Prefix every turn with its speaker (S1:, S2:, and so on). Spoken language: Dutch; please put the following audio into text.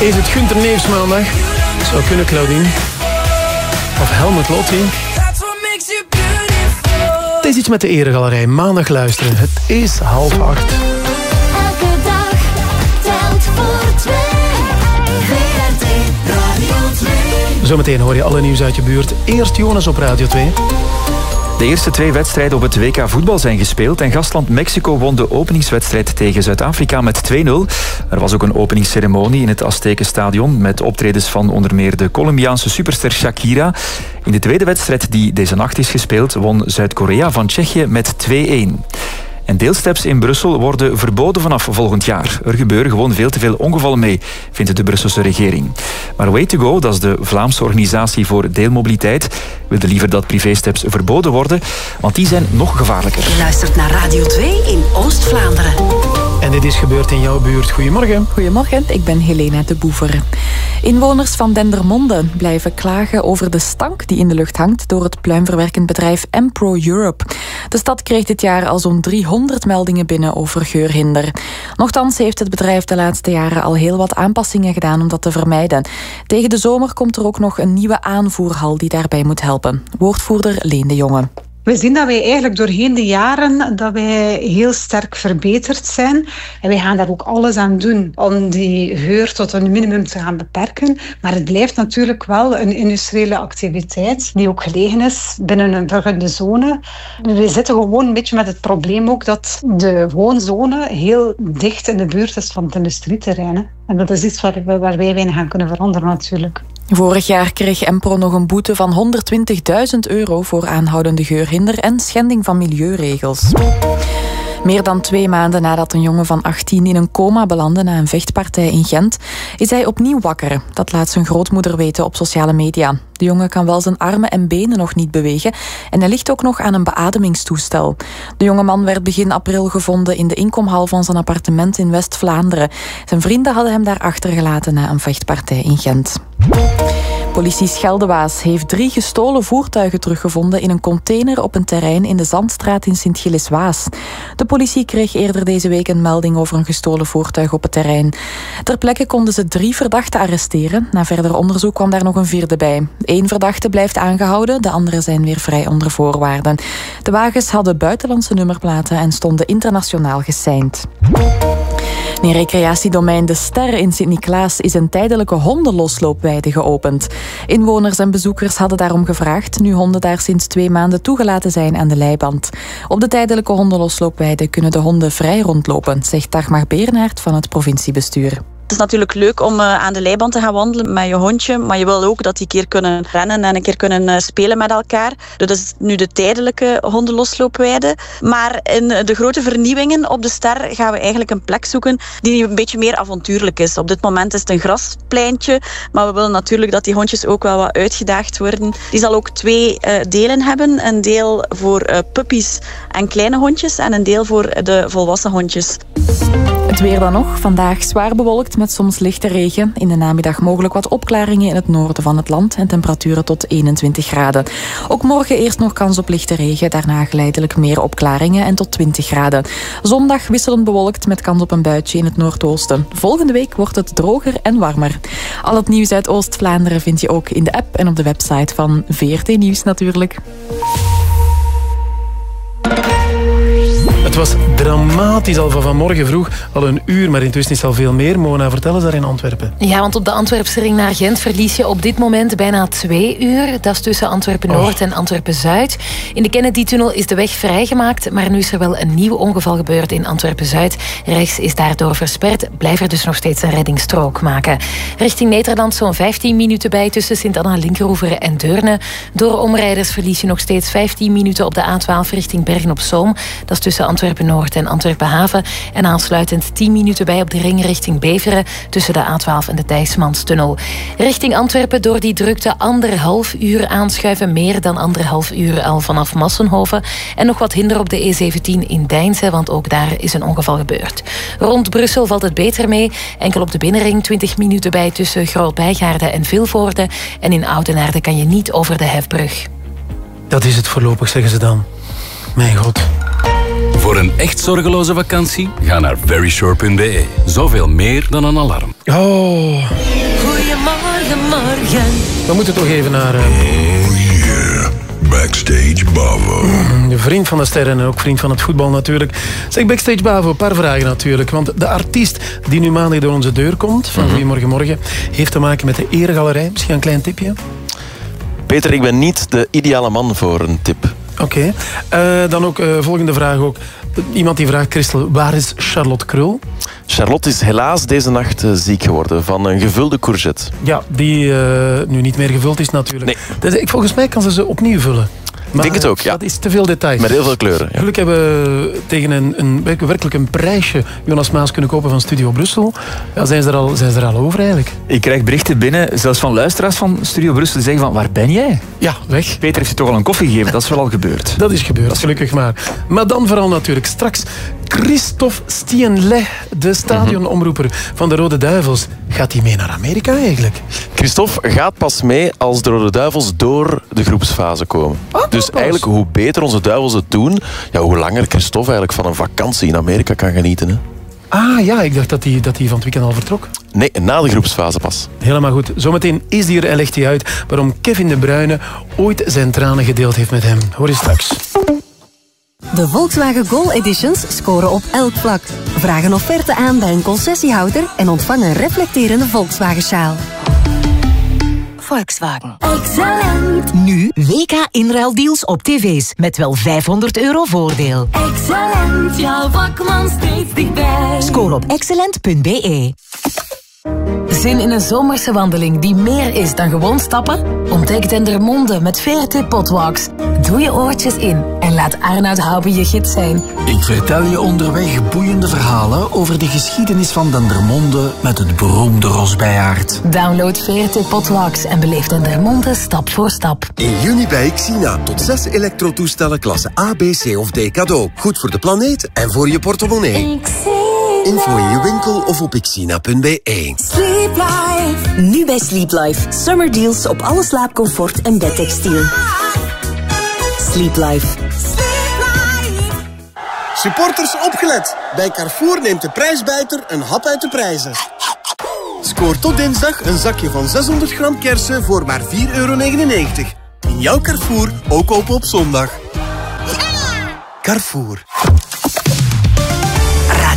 S1: Is het Gunther Neefs maandag? Zou kunnen, Claudine. Of Helmut Lotti. Het is iets met de Eregalerij. Maandag luisteren. Het is 7:30.
S2: Elke dag telt voor twee. VRT Radio 2.
S1: Zometeen hoor je alle nieuws uit je buurt. Eerst Jonas op Radio 2.
S3: De eerste 2 wedstrijden op het WK voetbal zijn gespeeld en gastland Mexico won de openingswedstrijd tegen Zuid-Afrika met 2-0. Er was ook een openingsceremonie in het Aztekenstadion met optredens van onder meer de Colombiaanse superster Shakira. In de tweede wedstrijd die deze nacht is gespeeld won Zuid-Korea van Tsjechië met 2-1. En deelsteps in Brussel worden verboden vanaf volgend jaar. Er gebeuren gewoon veel te veel ongevallen mee, vindt de Brusselse regering. Maar Way2Go, dat is de Vlaamse organisatie voor deelmobiliteit, wilde liever dat privésteps verboden worden, want die zijn nog gevaarlijker.
S4: Je luistert naar Radio 2 in Oost-Vlaanderen.
S1: En dit is gebeurd in jouw buurt. Goedemorgen.
S5: Goedemorgen, ik ben Helena de Boever. Inwoners van Dendermonde blijven klagen over de stank die in de lucht hangt door het pluimverwerkend bedrijf Empro Europe. De stad kreeg dit jaar al zo'n 300 meldingen binnen over geurhinder. Nochtans heeft het bedrijf de laatste jaren al heel wat aanpassingen gedaan om dat te vermijden. Tegen de zomer komt er ook nog een nieuwe aanvoerhal die daarbij moet helpen. Woordvoerder Leen de Jonge.
S6: We zien dat wij eigenlijk doorheen de jaren dat wij heel sterk verbeterd zijn. En wij gaan daar ook alles aan doen om die geur tot een minimum te gaan beperken. Maar het blijft natuurlijk wel een industriële activiteit die ook gelegen is binnen een vergunde zone. We zitten gewoon een beetje met het probleem ook dat de woonzone heel dicht in de buurt is van het industrieterrein. En dat is iets waar wij weinig aan kunnen veranderen natuurlijk.
S5: Vorig jaar kreeg Empro nog een boete van €120.000 voor aanhoudende geurhinder en schending van milieuregels. Meer dan 2 maanden nadat een jongen van 18 in een coma belandde na een vechtpartij in Gent, is hij opnieuw wakker. Dat laat zijn grootmoeder weten op sociale media. De jongen kan wel zijn armen en benen nog niet bewegen en hij ligt ook nog aan een beademingstoestel. De jongeman werd begin april gevonden in de inkomhal van zijn appartement in West-Vlaanderen. Zijn vrienden hadden hem daar achtergelaten na een vechtpartij in Gent. Politie Scheldewaas heeft 3 gestolen voertuigen teruggevonden in een container op een terrein in de Zandstraat in Sint-Gilles-Waas. De politie kreeg eerder deze week een melding over een gestolen voertuig op het terrein. Ter plekke konden ze 3 verdachten arresteren. Na verder onderzoek kwam daar nog een 4e bij. 1 verdachte blijft aangehouden, de anderen zijn weer vrij onder voorwaarden. De wagens hadden buitenlandse nummerplaten en stonden internationaal geseind. In recreatiedomein De Ster in Sint-Niklaas is een tijdelijke hondenlosloopweide geopend. Inwoners en bezoekers hadden daarom gevraagd, nu honden daar sinds 2 maanden toegelaten zijn aan de leiband. Op de tijdelijke hondenlosloopweide kunnen de honden vrij rondlopen, zegt Dagmar Beernaert van het provinciebestuur.
S7: Het is natuurlijk leuk om aan de leiband te gaan wandelen met je hondje, maar je wil ook dat die een keer kunnen rennen en een keer kunnen spelen met elkaar. Dat is nu de tijdelijke hondenlosloopweide. Maar in de grote vernieuwingen op De Ster gaan we eigenlijk een plek zoeken die een beetje meer avontuurlijk is. Op dit moment is het een graspleintje, maar we willen natuurlijk dat die hondjes ook wel wat uitgedaagd worden. Die zal ook 2 delen hebben. Een deel voor puppies en kleine hondjes en een deel voor de volwassen hondjes.
S5: Het weer dan nog. Vandaag zwaar bewolkt met soms lichte regen. In de namiddag mogelijk wat opklaringen in het noorden van het land en temperaturen tot 21 graden. Ook morgen eerst nog kans op lichte regen, daarna geleidelijk meer opklaringen en tot 20 graden. Zondag wisselend bewolkt met kans op een buitje in het noordoosten. Volgende week wordt het droger en warmer. Al het nieuws uit Oost-Vlaanderen vind je ook in de app en op de website van VRT Nieuws natuurlijk.
S1: Het was dramatisch al van vanmorgen vroeg, al een uur, maar intussen is al veel meer. Mona, vertel eens daar in Antwerpen.
S8: Ja, want op de Antwerpse ring naar Gent verlies je op dit moment bijna 2 uur. Dat is tussen Antwerpen-Noord en Antwerpen-Zuid. In de Kennedy-tunnel is de weg vrijgemaakt, maar nu is er wel een nieuw ongeval gebeurd in Antwerpen-Zuid. Rechts is daardoor versperd, blijf er dus nog steeds een reddingsstrook maken. Richting Nederland zo'n 15 minuten bij tussen Sint-Anna-Linkeroever en Deurne. Door omrijders verlies je nog steeds 15 minuten op de A12 richting Bergen-op-Zoom. Dat is tussen Antwerpen-Noord en Antwerpen-Haven. En aansluitend 10 minuten bij op de ring richting Beveren tussen de A12 en de Dijsselmanstunnel. Richting Antwerpen door die drukte 1,5 uur aanschuiven. Meer dan 1,5 uur al vanaf Massenhoven. En nog wat hinder op de E17 in Deinze, want ook daar is een ongeval gebeurd. Rond Brussel valt het beter mee. Enkel op de binnenring 20 minuten bij tussen Groot-Bijgaarde en Vilvoorde. En in Oudenaarde kan je niet over de Hefbrug.
S1: Dat is het voorlopig, zeggen ze dan. Mijn god.
S9: Voor een echt zorgeloze vakantie, ga naar verysure.be. Zoveel meer dan een alarm.
S1: Oh...
S10: Goedemorgen.
S1: We moeten toch even naar...
S11: Backstage Bavo.
S1: De vriend van de sterren en ook vriend van het voetbal natuurlijk. Zeg, Backstage Bavo, een paar vragen natuurlijk. Want de artiest die nu maandag door onze deur komt, van Goedemorgen Morgen, heeft te maken met de Eregalerij. Misschien een klein tipje?
S12: Peter, ik ben niet de ideale man voor een tip.
S1: Oké. Dan ook volgende vraag ook. Iemand die vraagt, Christel, waar is Charlotte Krul?
S12: Charlotte is helaas deze nacht ziek geworden van een gevulde courgette.
S1: Ja, die nu niet meer gevuld is natuurlijk.
S12: Nee.
S1: Dus, volgens mij kan ze opnieuw vullen.
S12: Ik denk het ook, ja.
S1: Dat is te veel details.
S12: Met heel veel kleuren. Ja.
S1: Gelukkig hebben we tegen werkelijk een prijsje Jonas Maas kunnen kopen van Studio Brussel. Ja, zijn ze er al over eigenlijk?
S3: Ik krijg berichten binnen, zelfs van luisteraars van Studio Brussel, die zeggen van, waar ben jij?
S1: Ja, weg.
S3: Peter heeft je toch al een koffie gegeven, dat is wel al gebeurd.
S1: Dat is gebeurd, gelukkig maar. Maar dan vooral natuurlijk straks Christophe Stienlet, de stadionomroeper van de Rode Duivels. Gaat hij mee naar Amerika eigenlijk?
S12: Christophe gaat pas mee als de Rode Duivels door de groepsfase komen. Dus eigenlijk, hoe beter onze Duivels het doen, ja, hoe langer Christophe eigenlijk van een vakantie in Amerika kan genieten. Hè?
S1: Ah ja, ik dacht dat hij van het weekend al vertrok.
S12: Nee, na de groepsfase pas.
S1: Helemaal goed. Zometeen is hij er en legt hij uit waarom Kevin De Bruyne ooit zijn tranen gedeeld heeft met hem. Hoor je straks.
S13: De Volkswagen Gol Editions scoren op elk vlak. Vraag een offerte aan bij een concessiehouder en ontvang een reflecterende Volkswagen-sjaal.
S4: Volkswagen.
S10: Excellent.
S4: Nu WK inruildeals op tv's met wel €500 voordeel.
S10: Excellent. Jouw vakman steeds dichtbij.
S4: Score op excellent.be.
S8: Zin in een zomerse wandeling die meer is dan gewoon stappen? Ontdek Dendermonde met VRT Potwalks. Doe je oortjes in en laat Arnoud Houben je gids zijn.
S14: Ik vertel je onderweg boeiende verhalen over de geschiedenis van Dendermonde met het beroemde Rosbijaard.
S8: Download VRT Potwalks en beleef Dendermonde stap voor stap.
S15: In juni bij Xina tot 6 elektrotoestellen klasse A, B, C of D cadeau. Goed voor de planeet en voor je portemonnee. Info in je winkel of op xina.be.
S10: Sleep Life.
S13: Nu bij Sleep Life. Summer deals op alle slaapcomfort en bedtextiel. Sleep Life.
S16: Supporters opgelet. Bij Carrefour neemt de prijsbijter een hap uit de prijzen. Scoor tot dinsdag een zakje van 600 gram kersen voor maar €4,99. In jouw Carrefour, ook open op zondag. Carrefour.